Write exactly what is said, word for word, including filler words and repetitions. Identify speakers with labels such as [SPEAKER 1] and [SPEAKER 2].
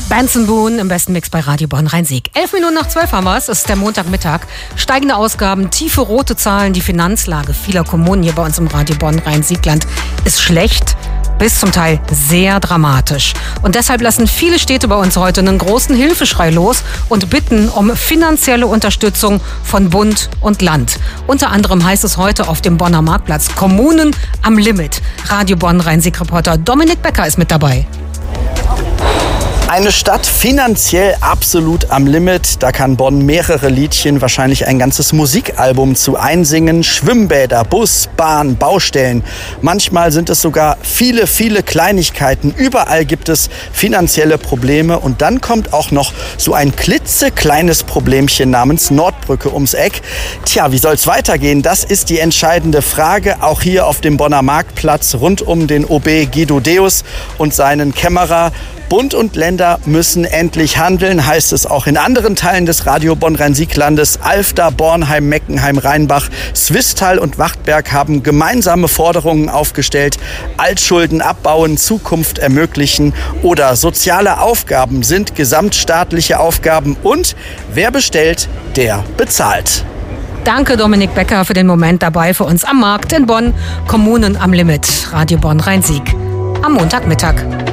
[SPEAKER 1] Benson Boone im besten Mix bei Radio Bonn Rhein-Sieg. Elf Minuten nach zwölf haben wir es. Es ist der Montagmittag. Steigende Ausgaben, tiefe rote Zahlen. Die Finanzlage vieler Kommunen hier bei uns im Radio Bonn Rhein-Sieg-Land ist schlecht bis zum Teil sehr dramatisch. Und deshalb lassen viele Städte bei uns heute einen großen Hilfeschrei los und bitten um finanzielle Unterstützung von Bund und Land. Unter anderem heißt es heute auf dem Bonner Marktplatz: Kommunen am Limit. Radio Bonn Rhein-Sieg-Reporter Dominik Becker ist mit dabei.
[SPEAKER 2] Eine Stadt finanziell absolut am Limit. Da kann Bonn mehrere Liedchen, wahrscheinlich ein ganzes Musikalbum zu einsingen. Schwimmbäder, Bus, Bahn, Baustellen. Manchmal sind es sogar viele, viele Kleinigkeiten. Überall gibt es finanzielle Probleme. Und dann kommt auch noch so ein klitzekleines Problemchen namens Nordbrücke ums Eck. Tja, wie soll es weitergehen? Das ist die entscheidende Frage. Auch hier auf dem Bonner Marktplatz rund um den O B Guido Deus und seinen Kämmerer. Bund und Länder müssen endlich handeln, heißt es auch in anderen Teilen des Radio Bonn Rhein-Sieg-Landes. Alfter, Bornheim, Meckenheim, Rheinbach, Swisttal und Wachtberg haben gemeinsame Forderungen aufgestellt. Altschulden abbauen, Zukunft ermöglichen oder soziale Aufgaben sind gesamtstaatliche Aufgaben. Und wer bestellt, der bezahlt.
[SPEAKER 1] Danke Dominik Becker für den Moment dabei für uns am Markt in Bonn. Kommunen am Limit. Radio Bonn Rhein-Sieg am Montagmittag.